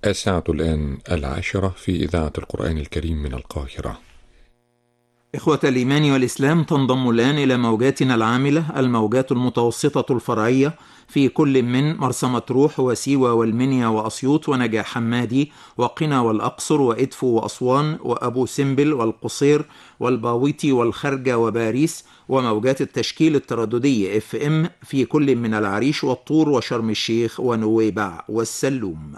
الساعة الآن 10 في إذاعة القرآن الكريم من القاهرة. إخوة الإيمان والإسلام، تنضم الآن إلى موجاتنا العاملة الموجات المتوسطة الفرعية في كل من مرسى مطروح وسيوة والمنيا وأسيوط ونجع حمادي وقنا والأقصر وإدفو وأسوان وأبو سمبل والقصير والباويتي والخرجة وباريس، وموجات التشكيل الترددي FM في كل من العريش والطور وشرم الشيخ ونويبع والسلوم.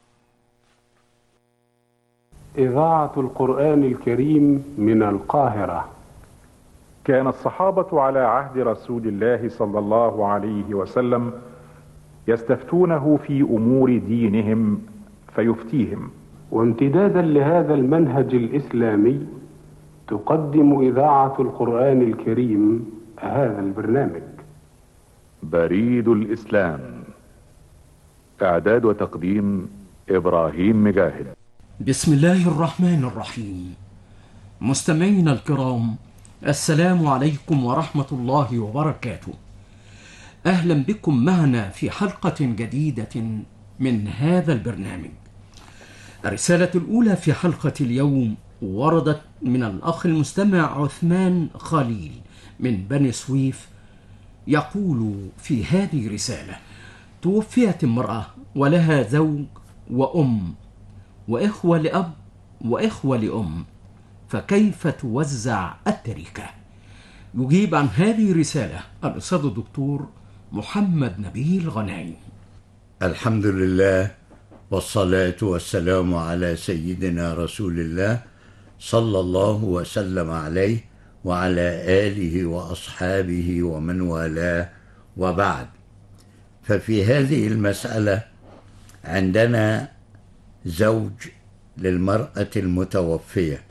إذاعة القرآن الكريم من القاهرة. كان الصحابة على عهد رسول الله صلى الله عليه وسلم يستفتونه في أمور دينهم فيفتيهم. وامتدادا لهذا المنهج الإسلامي تقدم إذاعة القرآن الكريم هذا البرنامج. بريد الإسلام، إعداد وتقديم إبراهيم مجاهد. بسم الله الرحمن الرحيم. مستمعينا الكرام، السلام عليكم ورحمة الله وبركاته. أهلا بكم معنا في حلقة جديدة من هذا البرنامج. الرسالة الأولى في حلقة اليوم وردت من الأخ المستمع عثمان خليل من بني سويف، يقول في هذه الرسالة: توفيت امرأة ولها زوج وأم وإخوة لأب وإخوة لأم، فكيف توزع التركة؟ يجيب عن هذه الرسالة الأستاذ الدكتور محمد نبيل غنايم. الحمد لله والصلاة والسلام على سيدنا رسول الله صلى الله وسلم عليه وعلى آله وأصحابه ومن والاه، وبعد. ففي هذه المسألة عندنا زوج للمرأة المتوفية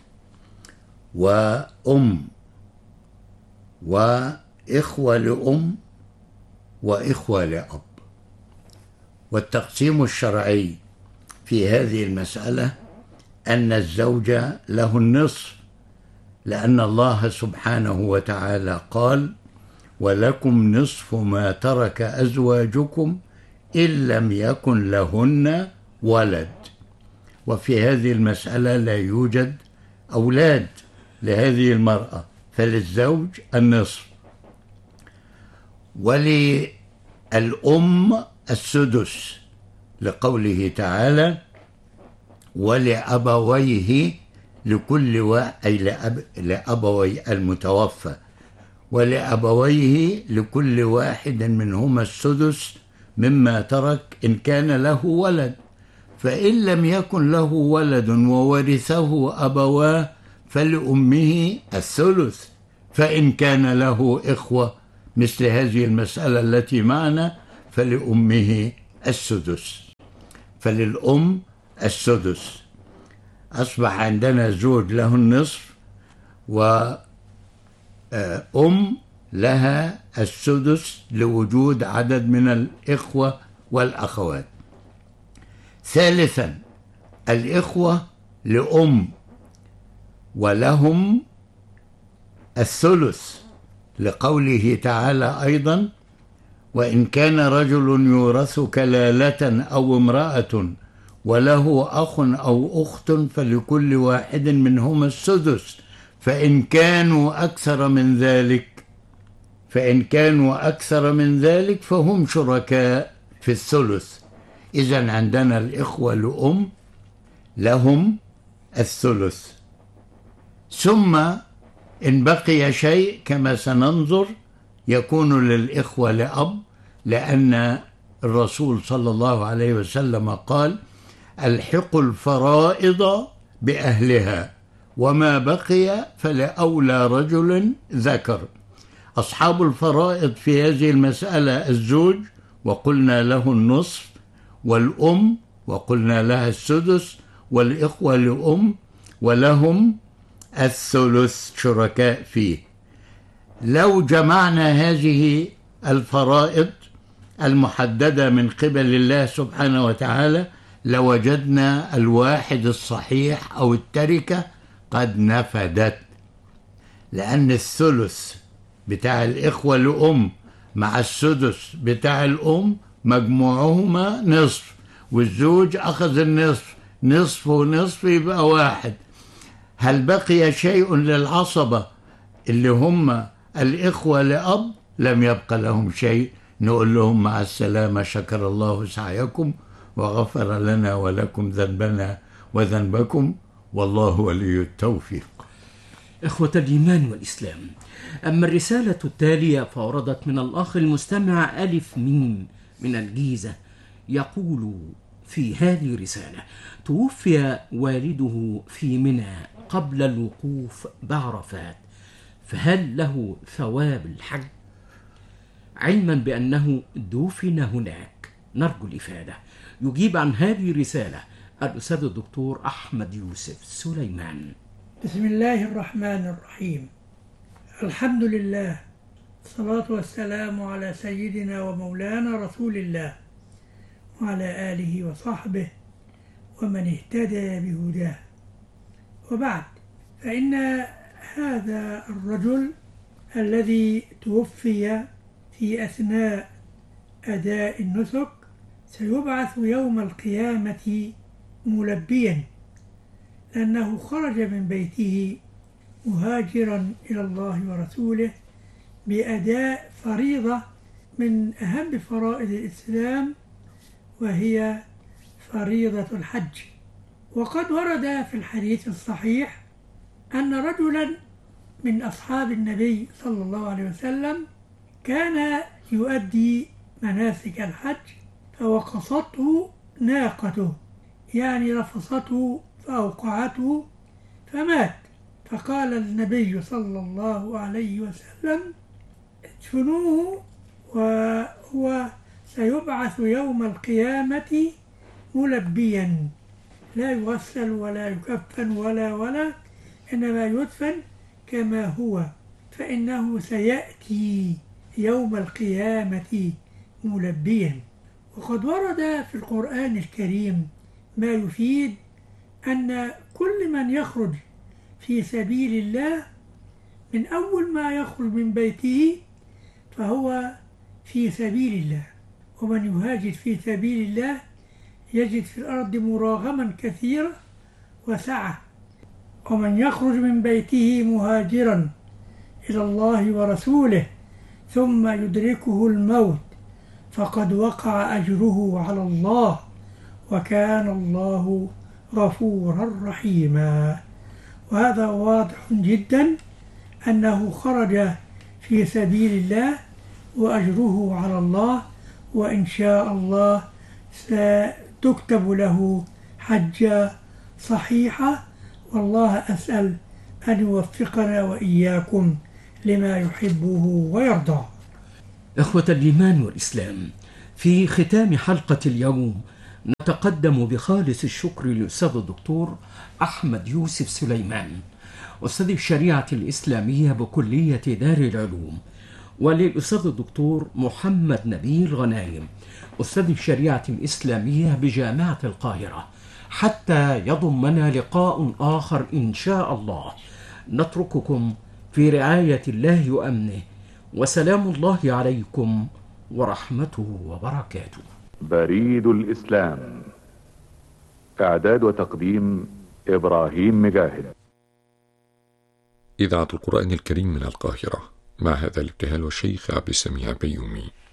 وأم وإخوة لأم وإخوة لأب، والتقسيم الشرعي في هذه المسألة أن الزوج له النصف، لأن الله سبحانه وتعالى قال: ولكم نصف ما ترك أزواجكم إن لم يكن لهن ولد. وفي هذه المسألة لا يوجد أولاد لهذه المرأة، فللزوج النصف. وللأم السدس، لقوله تعالى: ولأبويه لكل أي لأبوي المتوفى، ولأبويه لكل واحد منهما السدس مما ترك إن كان له ولد، فإن لم يكن له ولد وورثه أبواه فلأمه الثلث، فإن كان له إخوة مثل هذه المسألة التي معنا فلأمه السدس، فللأم السدس. أصبح عندنا زوج له النصف وأم لها السدس لوجود عدد من الإخوة والأخوات. ثالثا، الإخوة لأم ولهم الثلث، لقوله تعالى أيضا: وإن كان رجل يورث كلالة أو امرأة وله أخ أو أخت فلكل واحد منهما السدس فإن كانوا أكثر من ذلك فهم شركاء في الثلث. إذن عندنا الإخوة لأم لهم الثلث. ثم إن بقي شيء كما سننظر يكون للإخوة لأب، لأن الرسول صلى الله عليه وسلم قال: الحقوا الفرائض بأهلها وما بقي فلأولى رجل ذكر. أصحاب الفرائض في هذه المسألة الزوج، وقلنا له النصف، والأم وقلنا لها السدس، والإخوة لأم ولهم الثلث شركاء فيه. لو جمعنا هذه الفرائض المحددة من قبل الله سبحانه وتعالى لوجدنا الواحد الصحيح أو التركة قد نفدت، لأن الثلث بتاع الإخوة لأم مع السدس بتاع الأم مجموعهما نصف، والزوج أخذ النصف، نصف ونصف يبقى واحد. هل بقي شيء للعصبة اللي هم الإخوة لأب؟ لم يبقى لهم شيء. نقول لهم مع السلامة، شكر الله سعيكم وغفر لنا ولكم ذنبنا وذنبكم، والله ولي التوفيق. إخوة الإيمان والإسلام، أما الرسالة التالية فوردت من الأخ المستمع ألف ميم من الجيزة، يقول في هذه الرسالة: توفي والده في منى قبل الوقوف بعرفات، فهل له ثواب الحج؟ علما بأنه دفن هناك، نرجو الإفادة. يجيب عن هذه الرسالة الأستاذ الدكتور أحمد يوسف سليمان. بسم الله الرحمن الرحيم. الحمد لله، الصلاة والسلام على سيدنا ومولانا رسول الله وعلى آله وصحبه ومن اهتدى بهداه، وبعد، فإن هذا الرجل الذي توفي في أثناء أداء النسك سيبعث يوم القيامة ملبيا، لأنه خرج من بيته مهاجرا إلى الله ورسوله بأداء فريضة من أهم فرائض الإسلام، وهي فريضة الحج. وقد ورد في الحديث الصحيح أن رجلا من أصحاب النبي صلى الله عليه وسلم كان يؤدي مناسك الحج، فوقصته ناقته، يعني رفصته فأوقعته فمات. فقال النبي صلى الله عليه وسلم: ادفنوه وهو سيبعث يوم القيامة ملبيا، لا يغسل ولا يكفن ولا إنما يدفن كما هو، فإنه سيأتي يوم القيامة ملبيا. وقد ورد في القرآن الكريم ما يفيد أن كل من يخرج في سبيل الله من أول ما يخرج من بيته فهو في سبيل الله، ومن يهاجر في سبيل الله يجد في الأرض مراغما كثيرة وسعة. ومن يخرج من بيته مهاجرا إلى الله ورسوله ثم يدركه الموت فقد وقع أجره على الله، وكان الله غفورا رحيما. وهذا واضح جدا أنه خرج في سبيل الله وأجره على الله، وإن شاء الله ستكتب له حجة صحيحة، والله أسأل أن يوفقنا وإياكم لما يحبه ويرضى. إخوة الإيمان والإسلام، في ختام حلقة اليوم نتقدم بخالص الشكر للأستاذ الدكتور أحمد يوسف سليمان، أستاذ الشريعة الإسلامية بكلية دار العلوم، وللأستاذ الدكتور محمد نبيل غنايم، أستاذ الشريعة الإسلامية بجامعة القاهرة، حتى يضمنا لقاء آخر إن شاء الله. نترككم في رعاية الله وأمنه، وسلام الله عليكم ورحمته وبركاته. بريد الإسلام، إعداد وتقديم إبراهيم مجاهد. إذاعة القرآن الكريم من القاهرة، مع هذا الابتهال والشيخ عبد السميع بيومي.